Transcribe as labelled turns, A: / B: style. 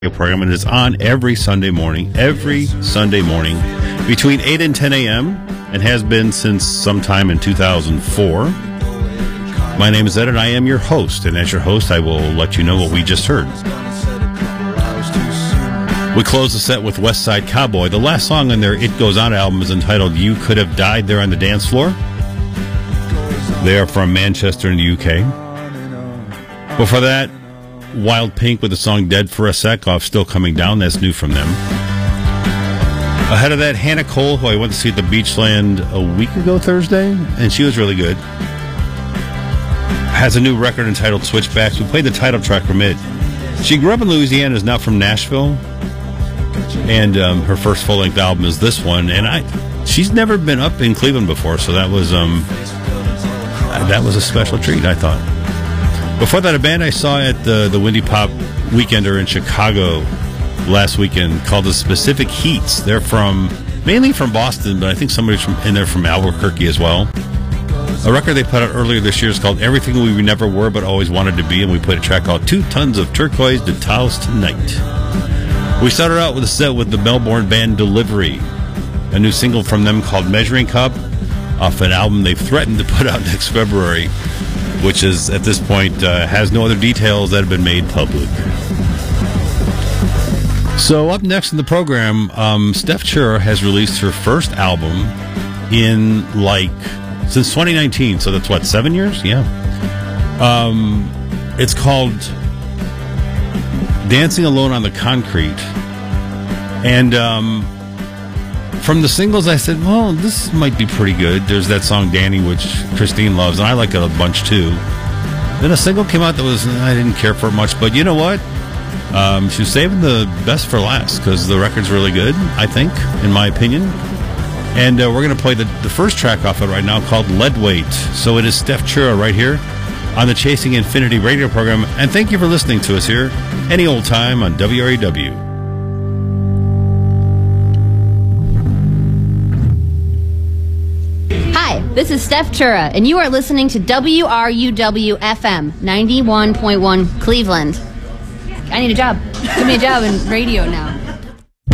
A: program, and it's on every Sunday morning between 8 and 10 a.m. and has been since sometime in 2004. My name is Ed, and I am your host, and as your host, I will let you know what we just heard. We close the set with West Side Cowboy. The last song on their It Goes On album is entitled You Could Have Died There on the Dance Floor. They are from Manchester in the UK. Before that, Wild Pink with the song Dead for a Sec off Still Coming Down. That's new from them. Ahead of that, Hannah Cole, who I went to see at the Beachland a week ago Thursday, and she was really good. Has a new record entitled Switchbacks. We played the title track from it. She grew up in Louisiana, is now from Nashville, and her first full-length album is this one. And she's never been up in Cleveland before, so that was a special treat, I thought. Before that, a band I saw at the Windy Pop Weekender in Chicago last weekend called the Specific Heats. They're mainly from Boston, but I think somebody's in there from Albuquerque as well. A record they put out earlier this year is called Everything We Never Were But Always Wanted to Be, and we played a track called 2 Tons of Turquoise to Taos Tonight. We started out with a set with the Melbourne band Delivery, a new single from them called Measuring Cup, off an album they've threatened to put out next February, which is, at this point, has no other details that have been made public. So up next in the program, Steph Chura has released her first album in, since 2019. So that's, 7 years? Yeah. It's called Dancing Alone on the Concrete. And from the singles, I said, well, this might be pretty good. There's that song, Danny, which Christine loves, and I like it a bunch, too. Then a single came out that I didn't care for it much, but you know what? She was saving the best for last, because the record's really good, I think, in my opinion. And we're going to play the first track off it right now, called Lead Weight. So it is Steph Chura right here on the Chasing Infinity radio program. And thank you for listening to us here any old time on WREW.
B: This is Steph Chura, and you are listening to WRUW-FM 91.1 Cleveland. I need a job. Give me a job in radio now.